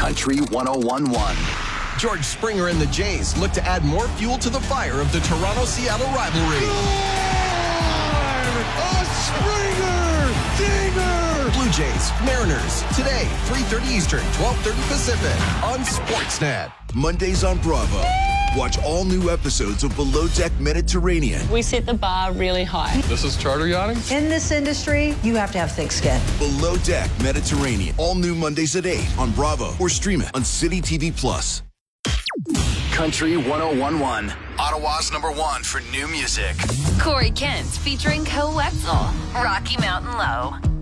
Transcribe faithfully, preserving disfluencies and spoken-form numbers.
Country one oh one point one. George Springer and the Jays look to add more fuel to the fire of the Toronto-Seattle rivalry. A Springer dinger! Blue Jays, Mariners, today, three thirty Eastern, twelve thirty Pacific, on Sportsnet. Mondays on Bravo. Watch all new episodes of Below Deck Mediterranean. We set the bar really high. This is charter yachting? In this industry, you have to have thick skin. Below Deck Mediterranean. All new Mondays at eight on Bravo or stream it on City T V Plus. Country one oh one point one. Ottawa's number one for new music. Corey Kent featuring Coetzel, Rocky Mountain Low.